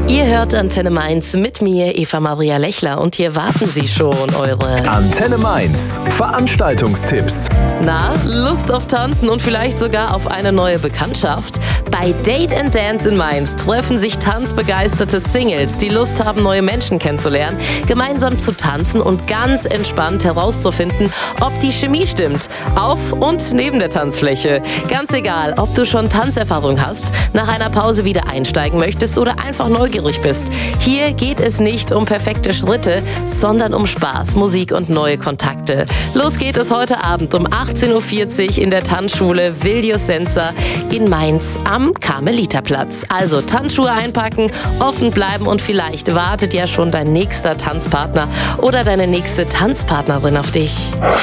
Ihr hört Antenne Mainz mit mir, Eva Maria Lechler, und hier warten sie schon, eure Antenne Mainz Veranstaltungstipps. Na, Lust auf Tanzen und vielleicht sogar auf eine neue Bekanntschaft? Bei Date & Dance in Mainz treffen sich tanzbegeisterte Singles, die Lust haben, neue Menschen kennenzulernen, gemeinsam zu tanzen und ganz entspannt herauszufinden, ob die Chemie stimmt, auf und neben der Tanzfläche. Ganz egal, ob du schon Tanzerfahrung hast, nach einer Pause wieder einsteigen möchtest oder einfach neugierig bist. Hier geht es nicht um perfekte Schritte, sondern um Spaß, Musik und neue Kontakte. Los geht es heute Abend um 18.40 Uhr in der Tanzschule Viljosensa in Mainz am Karmeliterplatz. Also Tanzschuhe einpacken, offen bleiben und vielleicht wartet ja schon dein nächster Tanzpartner oder deine nächste Tanzpartnerin auf dich.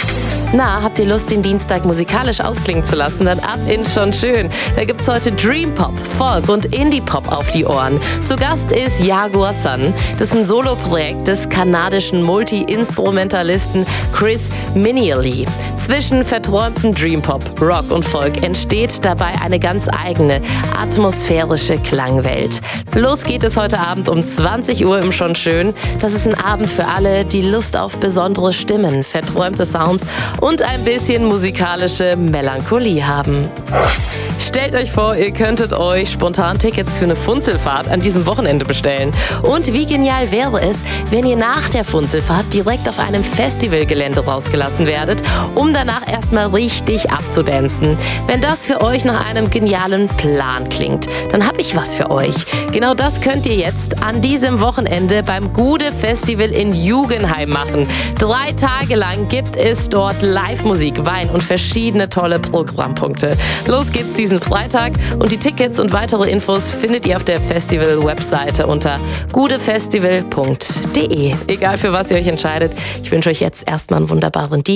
Na, habt ihr Lust, den Dienstag musikalisch ausklingen zu lassen? Dann ab in Schon Schön. Da gibt's heute Dream Pop, Folk und Indie Pop auf die Ohren. Zu Gast ist Jaguar Sun. Das ist ein Soloprojekt des kanadischen Multi-Instrumentalisten Chris Minially. Zwischen verträumtem Dream Pop, Rock und Folk entsteht dabei eine ganz eigene, atmosphärische Klangwelt. Los geht es heute Abend um 20 Uhr im Schon Schön. Das ist ein Abend für alle, die Lust auf besondere Stimmen, verträumte Sounds und ein bisschen musikalische Melancholie haben. Stellt euch vor, ihr könntet euch spontan Tickets für eine Funzelfahrt an diesem Wochenende bestellen. Und wie genial wäre es, wenn ihr nach der Funzelfahrt direkt auf einem Festivalgelände rausgelassen werdet, um danach erstmal richtig abzudancen. Wenn das für euch nach einem genialen Plan klingt, dann habe ich was für euch. Genau das könnt ihr jetzt an diesem Wochenende beim Gude Festival in Jugendheim machen. 3 Tage lang gibt es dort Live-Musik, Wein und verschiedene tolle Programmpunkte. Los geht's diesen Freitag und die Tickets und weitere Infos findet ihr auf der Festival-Webseite unter gudefestival.de. Egal für was ihr euch entscheidet, ich wünsche euch jetzt erstmal einen wunderbaren Dienstag.